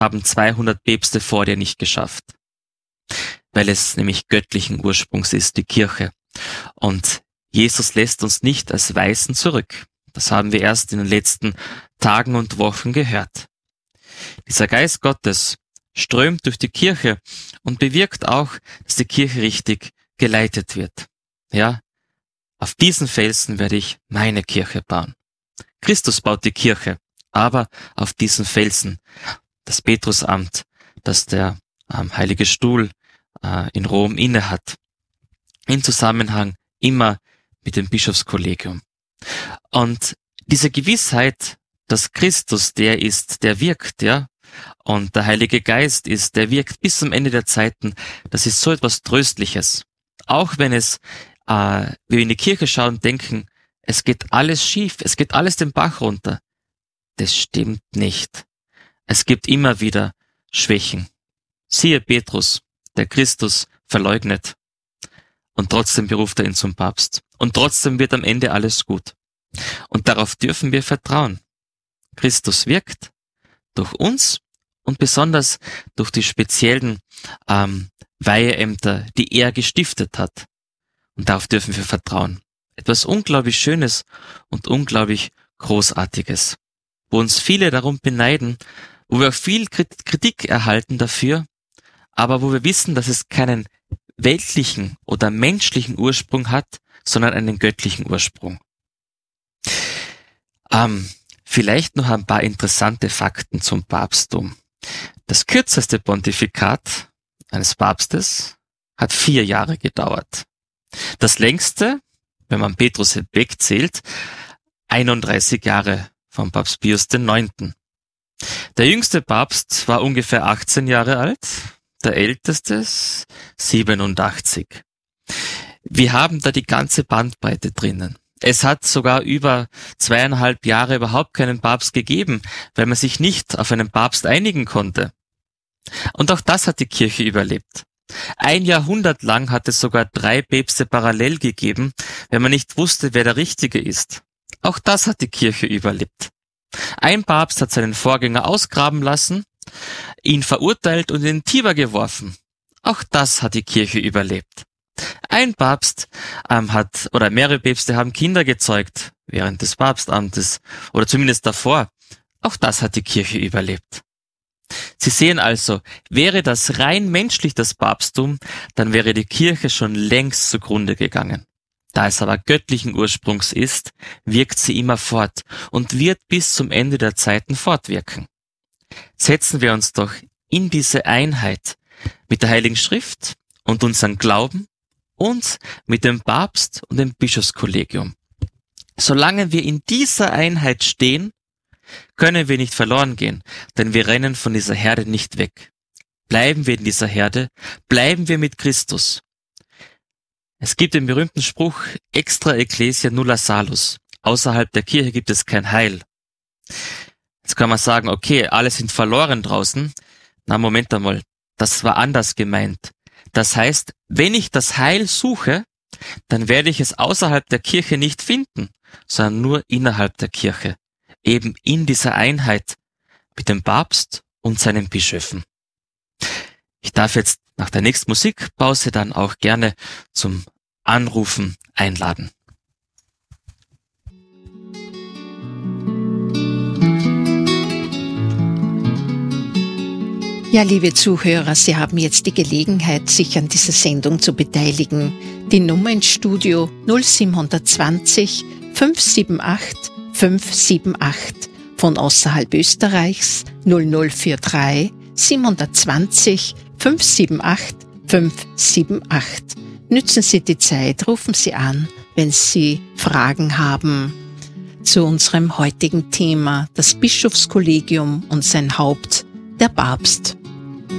haben 200 Päpste vor dir nicht geschafft. Weil es nämlich göttlichen Ursprungs ist, die Kirche. Und Jesus lässt uns nicht als Weisen zurück. Das haben wir erst in den letzten Tagen und Wochen gehört. Dieser Geist Gottes strömt durch die Kirche und bewirkt auch, dass die Kirche richtig geleitet wird. Ja, auf diesen Felsen werde ich meine Kirche bauen. Christus baut die Kirche, aber auf diesen Felsen. Das Petrusamt, das der Heilige Stuhl in Rom innehat. In Zusammenhang immer mit dem Bischofskollegium. Und diese Gewissheit, dass Christus der ist, der wirkt, ja, und der Heilige Geist ist, der wirkt bis zum Ende der Zeiten, das ist so etwas Tröstliches. Auch wenn wir in die Kirche schauen und denken, es geht alles schief, es geht alles den Bach runter. Das stimmt nicht. Es gibt immer wieder Schwächen. Siehe Petrus, der Christus verleugnet. Und trotzdem beruft er ihn zum Papst. Und trotzdem wird am Ende alles gut. Und darauf dürfen wir vertrauen. Christus wirkt durch uns und besonders durch die speziellen Weiheämter, die er gestiftet hat. Und darauf dürfen wir vertrauen. Etwas unglaublich Schönes und unglaublich Großartiges. Wo uns viele darum beneiden, wo wir auch viel Kritik erhalten dafür, aber wo wir wissen, dass es keinen weltlichen oder menschlichen Ursprung hat, sondern einen göttlichen Ursprung. Vielleicht noch ein paar interessante Fakten zum Papsttum. Das kürzeste Pontifikat eines Papstes hat 4 Jahre gedauert. Das längste, wenn man Petrus wegzählt, 31 Jahre vom Papst Pius IX. Der jüngste Papst war ungefähr 18 Jahre alt, der älteste 87. Wir haben da die ganze Bandbreite drinnen. Es hat sogar über 2,5 Jahre überhaupt keinen Papst gegeben, weil man sich nicht auf einen Papst einigen konnte. Und auch das hat die Kirche überlebt. 1 Jahrhundert lang hat es sogar 3 Päpste parallel gegeben, wenn man nicht wusste, wer der Richtige ist. Auch das hat die Kirche überlebt. Ein Papst hat seinen Vorgänger ausgraben lassen, ihn verurteilt und in den Tiber geworfen. Auch das hat die Kirche überlebt. Ein Papst oder mehrere Päpste haben Kinder gezeugt während des Papstamtes oder zumindest davor. Auch das hat die Kirche überlebt. Sie sehen also, wäre das rein menschlich das Papsttum, dann wäre die Kirche schon längst zugrunde gegangen. Da es aber göttlichen Ursprungs ist, wirkt sie immer fort und wird bis zum Ende der Zeiten fortwirken. Setzen wir uns doch in diese Einheit mit der Heiligen Schrift und unserem Glauben und mit dem Papst und dem Bischofskollegium. Solange wir in dieser Einheit stehen, können wir nicht verloren gehen, denn wir rennen von dieser Herde nicht weg. Bleiben wir in dieser Herde, bleiben wir mit Christus. Es gibt den berühmten Spruch, extra ecclesia nulla salus. Außerhalb der Kirche gibt es kein Heil. Jetzt kann man sagen, okay, alle sind verloren draußen. Na, Moment einmal, das war anders gemeint. Das heißt, wenn ich das Heil suche, dann werde ich es außerhalb der Kirche nicht finden, sondern nur innerhalb der Kirche. Eben in dieser Einheit mit dem Papst und seinen Bischöfen. Ich darf jetzt nach der nächsten Musikpause dann auch gerne zum Anrufen einladen. Ja, liebe Zuhörer, Sie haben jetzt die Gelegenheit, sich an dieser Sendung zu beteiligen. Die Nummer ins Studio 0720 578 578, von außerhalb Österreichs 0043 720 578 578. Nützen Sie die Zeit, rufen Sie an, wenn Sie Fragen haben zu unserem heutigen Thema, das Bischofskollegium und sein Haupt, der Papst.